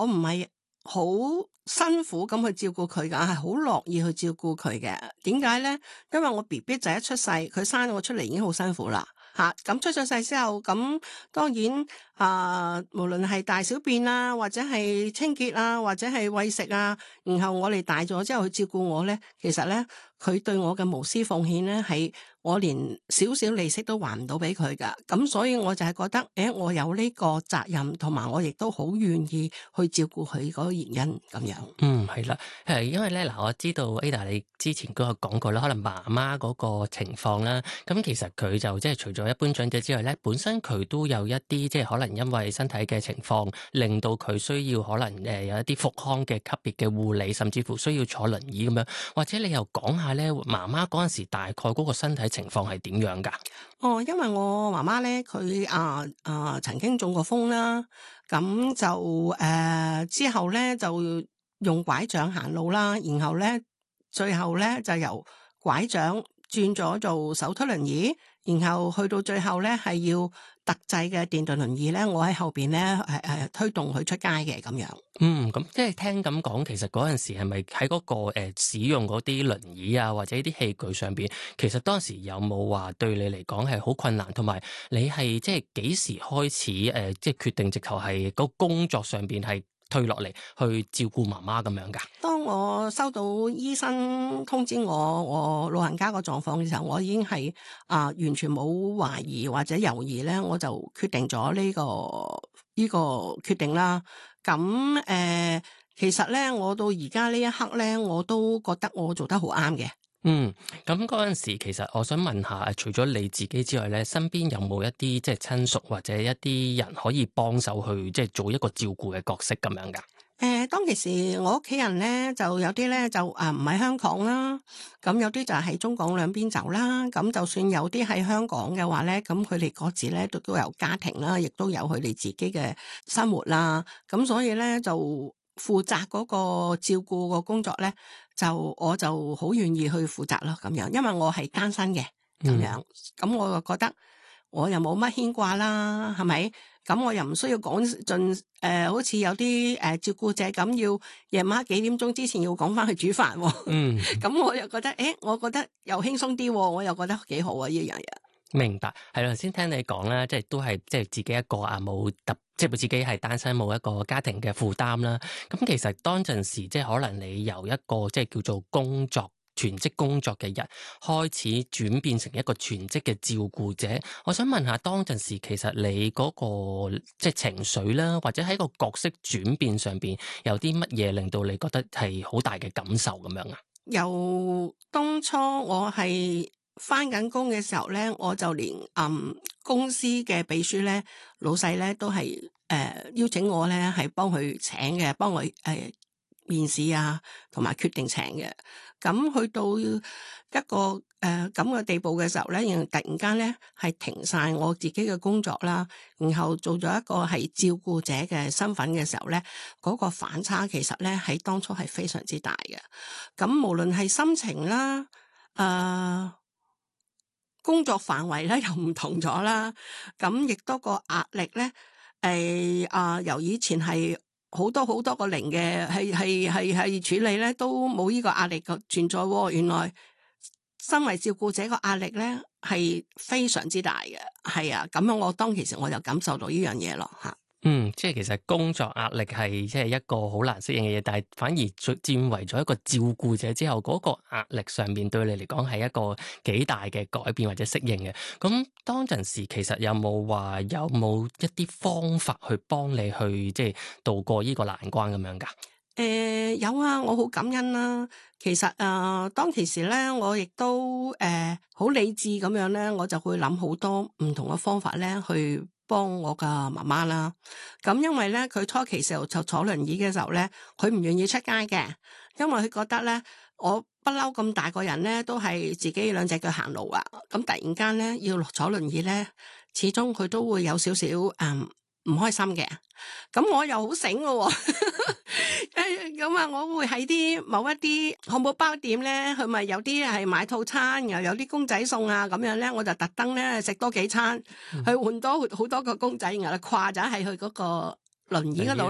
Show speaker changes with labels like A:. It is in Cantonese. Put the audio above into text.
A: 我唔係好辛苦咁去照顧佢㗎，係好樂意去照顧佢嘅。點解咧？因為我 BB 仔一出世，佢生我出嚟已經好辛苦啦。咁出咗世之後，咁當然無論係大小便啊，或者係清潔啊，或者係餵食啊，然後我哋大咗之後去照顧我咧，其實咧佢對我嘅無私奉獻咧，係我連少少利息都還唔到俾佢噶。咁所以我就係覺得，我有呢個責任，同埋我亦都好願意去照顧佢嗰個原因咁樣。
B: 係啦，因為咧嗱，我知道 Ada 你之前都有講過啦，可能媽媽嗰個情況啦，咁其實佢就即係除咗一般長者之外咧，本身佢都有一啲即係可能因為身體嘅情況，令到佢需要可能有一啲復康嘅級別嘅護理，甚至乎需要坐輪椅咁樣，或者你又講下咧，媽媽嗰陣時大概嗰個身體情況係點樣㗎？
A: 因為我媽媽咧，佢曾經中過風啦，咁就之後咧就用拐杖行路啦，然後咧最後咧就由拐杖轉咗做手推輪椅，然後去到最後咧係要特製嘅電動輪椅咧，我喺後邊咧推動佢出街嘅咁樣。
B: 咁即係聽咁講，其實嗰陣時係咪喺嗰個使用嗰啲輪椅啊，或者啲器具上邊，其實當時有冇話對你嚟講係好困難，同埋你係即係幾時開始即係決定直頭係個工作上邊係退落嚟去照顧媽媽咁樣㗎？
A: 當我收到醫生通知我老人家個狀況嘅時候，我已經係完全冇懷疑或者猶豫咧，我就決定咗呢個決定啦。咁其實咧，我到而家呢一刻咧，我都覺得我做得好啱嘅。
B: 咁嗰陣時，其實我想問下，除咗你自己之外咧，身邊有冇一啲即係親屬或者一啲人可以幫手去即係做一個照顧嘅角色咁樣㗎？
A: 當其時我屋企人咧就有啲咧就唔喺香港啦，咁有啲就喺中港兩邊走啦。咁就算有啲喺香港嘅話咧，咁佢哋各自咧都有家庭啦，亦都有佢哋自己嘅生活啦。咁所以咧就負責嗰個照顧個工作咧，我就好願意去負責咯咁樣，因為我係單身嘅咁樣，咁我就覺得我又冇乜牽掛啦，係咪？咁我又唔需要講盡好似有啲照顧者咁，要夜晚幾點鐘之前要趕翻去煮飯。咁我又覺得我覺得又輕鬆啲，我又覺得幾好啊呢樣嘢。
B: 明白，係啦，頭先聽你講啦，即係都係即係自己一個冇即係自己係單身冇一個家庭嘅負擔啦。咁其實當陣時即係可能你由一個即係叫做全職工作嘅人開始轉變成一個全職嘅照顧者，我想問下當陣時其實你嗰個即係情緒啦，或者喺個角色轉變上邊有啲乜嘢令到你覺得係好大嘅感受咁樣啊？
A: 由當初我係返緊工嘅時候咧，我就連公司嘅秘書咧，老細咧都係邀請我咧係幫佢請嘅，幫我面試啊，同埋決定請嘅。咁去到一個咁嘅地步嘅時候咧，然後突然間咧係停晒我自己嘅工作啦，然後做咗一個係照顧者嘅身份嘅時候咧，嗰個反差其實咧喺當初係非常之大嘅。咁無論係心情啦，工作範圍咧又唔同咗啦，咁亦多個壓力咧，由以前係好多個零嘅，係處理咧都冇呢個壓力嘅存在喎。原來身為照顧者個壓力咧係非常之大嘅，係啊，咁樣我當其時我就感受到呢樣嘢咯吓。
B: 即係其實工作壓力係即係一個好難適應嘅嘢，但係反而佔為咗一個照顧者之後，嗰個壓力上面對你嚟講係一個幾大嘅改變或者適應嘅。咁當陣時其實有冇一啲方法去幫你去即係度過呢個難關咁樣噶？
A: 有啊，我好感恩啦。其實當其時咧，我亦都好理智咁樣咧，我就會諗好多唔同嘅方法咧去幫我嘅媽媽啦。咁因為咧，佢初期時候就坐輪椅嘅時候咧，佢唔願意出街嘅，因為佢覺得咧，我不嬲咁大個人咧，都係自己兩隻腳行路啊。咁突然間咧要坐輪椅咧，始終佢都會有少少唔開心嘅。咁我又好醒喎。咁啊，我會喺某一啲漢堡包店咧，佢咪有啲係買套餐，又有啲公仔餸啊，咁樣咧，我就特登咧食多幾餐，去換多好多個公仔，然後掛咗喺佢嗰個輪椅嗰度。